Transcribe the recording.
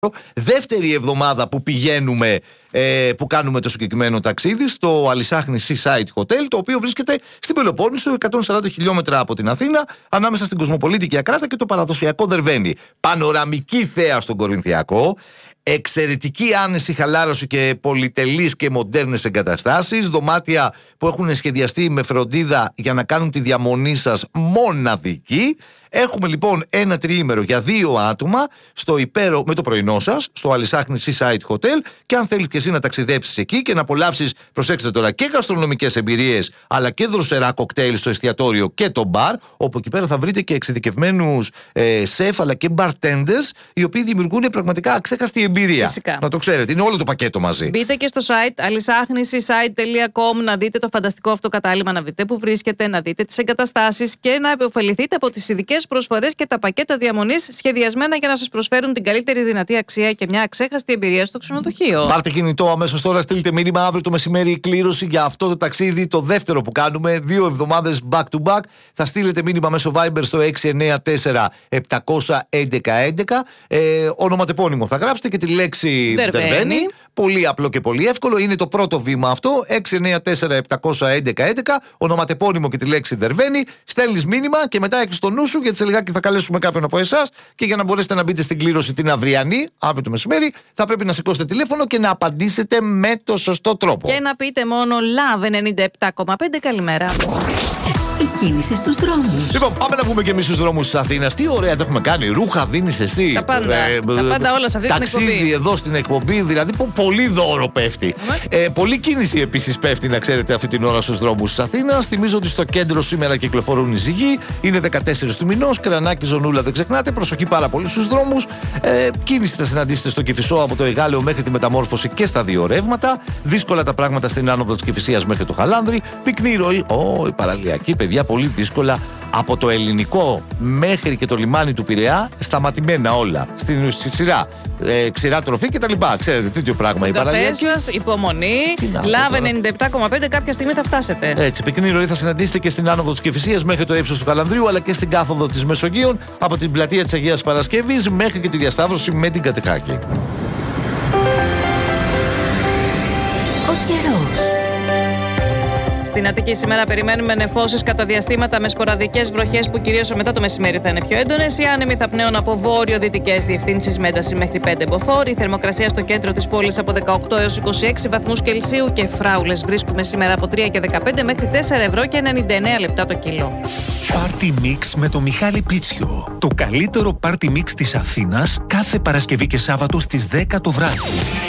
Δεύτερη εβδομάδα που πηγαίνουμε, που κάνουμε το συγκεκριμένο ταξίδι στο Αλισάχνη Seaside Hotel, το οποίο βρίσκεται στην Πελοπόννησο, 140 χιλιόμετρα από την Αθήνα, ανάμεσα στην Κοσμοπολίτικη Ακράτα και το παραδοσιακό Δερβένι. Πανοραμική θέα στον Κορινθιακό. Εξαιρετική άνεση, χαλάρωση και πολυτελείς και μοντέρνες εγκαταστάσεις. Δωμάτια που έχουν σχεδιαστεί με φροντίδα για να κάνουν τη διαμονή σας μοναδική. Έχουμε λοιπόν ένα τριήμερο για 2 άτομα με το πρωινό σας στο Αλισάχνη Seaside Hotel, και αν θέλεις και εσύ να ταξιδέψεις εκεί και να απολαύσεις, προσέξτε τώρα, και γαστρονομικές εμπειρίες αλλά και δροσερά κοκτέιλ στο εστιατόριο και το μπαρ, όπου εκεί πέρα θα βρείτε και εξειδικευμένους σεφ αλλά και bartenders, οι οποίοι δημιουργούν πραγματικά αξέχαστη εμπειρία. Φυσικά. Να το ξέρετε, είναι όλο το πακέτο μαζί. Μπείτε και στο site alisachniseaside.com να δείτε το φανταστικό αυτό κατάλημα, να δείτε που βρίσκεται, να δείτε τις εγκαταστάσεις και να επωφεληθείτε από τις ειδικές προσφορές και τα πακέτα διαμονής σχεδιασμένα για να σας προσφέρουν την καλύτερη δυνατή αξία και μια αξέχαστη εμπειρία στο ξενοδοχείο. Πάρτε κινητό αμέσως τώρα, στείλτε μήνυμα αύριο το μεσημέρι η κλήρωση για αυτό το ταξίδι, το δεύτερο που κάνουμε, 2 εβδομάδες back to back. Θα στείλετε μήνυμα μέσω Viber στο 694-711-11. Ονοματεπώνυμο θα γράψετε και τη λέξη Δερβένι. Πολύ απλό και πολύ εύκολο. Είναι το πρώτο βήμα αυτό. 694-711-11. Ονοματεπώνυμο και τη λέξη Δερβένι. Στέλνεις μήνυμα και μετά έχεις το νου σου, γιατί σε λιγάκι θα καλέσουμε κάποιον από εσάς. Και για να μπορέσετε να μπείτε στην κλήρωση την αυριανή, αύριο το μεσημέρι, θα πρέπει να σηκώσετε τηλέφωνο και να απαντήσετε με το σωστό τρόπο. Και να πείτε μόνο Love 97,5. Καλημέρα. Η κίνηση στους δρόμους. Λοιπόν, πάμε να πούμε και εμείς στους δρόμους της Αθήνας. Τι ωραία το έχουμε κάνει. Ρούχα δίνεις εσύ. Τα πάντα. Τα πάντα όλα σε αυτή την εκπομπή. Ταξίδι εδώ στην εκπομπή. Δηλαδή, πολύ δώρο πέφτει. Πολύ κίνηση επίσης πέφτει, να ξέρετε, αυτή την ώρα στους δρόμους της Αθήνας. Θυμίζω ότι στο κέντρο σήμερα κυκλοφορούν οι ζυγοί. Είναι 14 του μηνός. Κρανάκι, Ζωνούλα, δεν ξεχνάτε. Προσοχή πάρα πολύ στους δρόμους. Κίνηση θα συναντήσετε στο Κηφισό από το Εγάλεο μέχρι τη Μεταμόρφωση και στα 2 ρεύματα. Δύσκολα τα πράγματα στην άνοδο της Κηφισίας μέχρι το Χαλάνδρι. Πυκνή ροή. Η παραλιακή, παιδιά, πολύ δύσκολα από το Ελληνικό μέχρι και το λιμάνι του Πειραιά, σταματημένα όλα. Στη σειρά, ξηρά τροφή κτλ. Ξέρετε, τέτοιο πράγμα η παραλιακή. Σας, υπομονή. Love 97,5, κάποια στιγμή θα φτάσετε. Έτσι, πυκνή ροή θα συναντήσετε και στην άνοδο της Κηφισίας μέχρι το ύψος του Καλανδρίου, αλλά και στην κάθοδο της Μεσογείων από την πλατεία της Αγίας Παρασκευής μέχρι και τη διασταύρωση με την Κατεχάκη. Ο καιρός. Στην Αττική σήμερα περιμένουμε νεφώσεις κατά διαστήματα με σποραδικές βροχές που κυρίως μετά το μεσημέρι θα είναι πιο έντονες. Οι άνεμοι θα πνέουν από βόρειο-δυτικές διευθύνσεις με ένταση μέχρι 5 μποφόρ. Η θερμοκρασία στο κέντρο της πόλης από 18 έως 26 βαθμούς Κελσίου και φράουλες βρίσκουμε σήμερα από 3 και 15 μέχρι 4 ευρώ και 99 λεπτά το κιλό. Party Mix με το Μιχάλη Πίτσιο. Το καλύτερο Party Mix της Αθήνας κάθε Παρασκευή και Σάββατο στις 10 το βράδυ.